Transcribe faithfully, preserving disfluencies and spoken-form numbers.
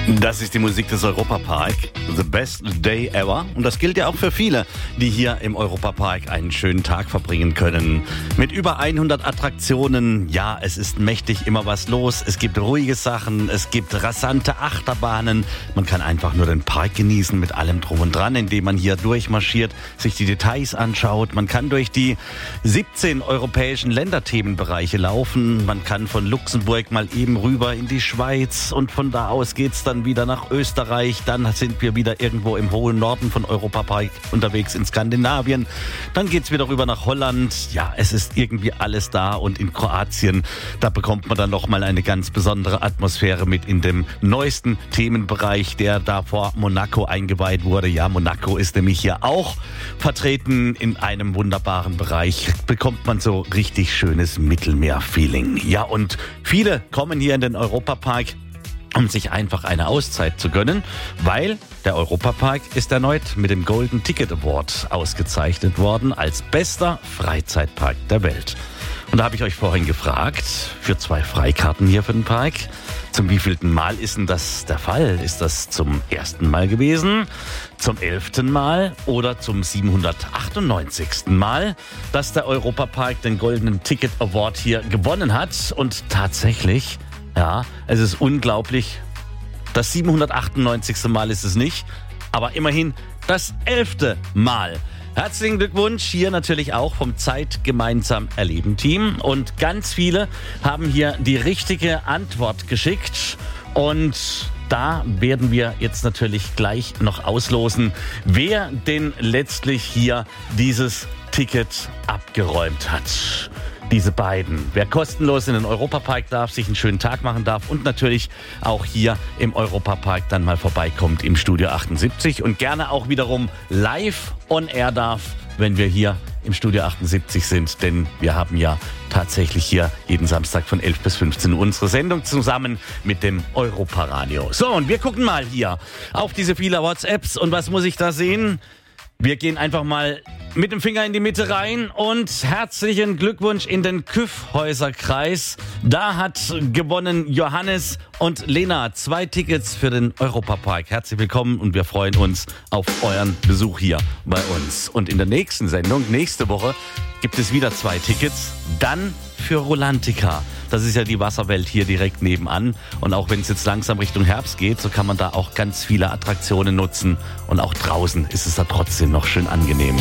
Das ist die Musik des Europapark, The Best Day Ever. Und das gilt ja auch für viele, die hier im Europapark einen schönen Tag verbringen können. Mit über hundert Attraktionen, ja, es ist mächtig immer was los. Es gibt ruhige Sachen, es gibt rasante Achterbahnen. Man kann einfach nur den Park genießen mit allem drum und dran, indem man hier durchmarschiert, sich die Details anschaut. Man kann durch die siebzehn europäischen Länderthemenbereiche laufen. Man kann von Luxemburg mal eben rüber in die Schweiz und von da aus geht's dann wieder nach Österreich. Dann sind wir wieder irgendwo im hohen Norden von Europapark unterwegs in Skandinavien. Dann geht's wieder rüber nach Holland. Ja, es ist irgendwie alles da. Und in Kroatien, da bekommt man dann nochmal eine ganz besondere Atmosphäre mit in dem neuesten Themenbereich, der da vor Monaco eingeweiht wurde. Ja, Monaco ist nämlich hier auch vertreten in einem wunderbaren Bereich. Bekommt man so richtig schönes Mittelmeer-Feeling. Ja, und viele kommen hier in den Europapark, um sich einfach eine Auszeit zu gönnen, weil der Europapark ist erneut mit dem Golden Ticket Award ausgezeichnet worden als bester Freizeitpark der Welt. Und da habe ich euch vorhin gefragt, für zwei Freikarten hier für den Park, zum wievielten Mal ist denn das der Fall? Ist das zum ersten Mal gewesen, zum elften Mal oder zum siebenhundertachtundneunzigsten Mal, dass der Europapark den Golden Ticket Award hier gewonnen hat? Und tatsächlich, ja, es ist unglaublich. Das siebenhundertachtundneunzigste Mal ist es nicht, aber immerhin das elfte Mal. Herzlichen Glückwunsch hier natürlich auch vom Zeit gemeinsam erleben Team. Und ganz viele haben hier die richtige Antwort geschickt. Und da werden wir jetzt natürlich gleich noch auslosen, wer denn letztlich hier dieses Ticket abgeräumt hat. Diese beiden. Wer kostenlos in den Europapark darf, sich einen schönen Tag machen darf und natürlich auch hier im Europapark dann mal vorbeikommt im Studio achtundsiebzig und gerne auch wiederum live on air darf, wenn wir hier im Studio achtundsiebzig sind, denn wir haben ja tatsächlich hier jeden Samstag von elf bis fünfzehn Uhr unsere Sendung zusammen mit dem Europaradio. So, und wir gucken mal hier auf diese vielen WhatsApps und was muss ich da sehen? Wir gehen einfach mal mit dem Finger in die Mitte rein und herzlichen Glückwunsch in den Kyffhäuser-Kreis. Da hat gewonnen Johannes und Lena zwei Tickets für den Europapark. Herzlich willkommen und wir freuen uns auf euren Besuch hier bei uns. Und in der nächsten Sendung, nächste Woche, gibt es wieder zwei Tickets, dann für Rolantica. Das ist ja die Wasserwelt hier direkt nebenan. Und auch wenn es jetzt langsam Richtung Herbst geht, so kann man da auch ganz viele Attraktionen nutzen. Und auch draußen ist es da trotzdem noch schön angenehm.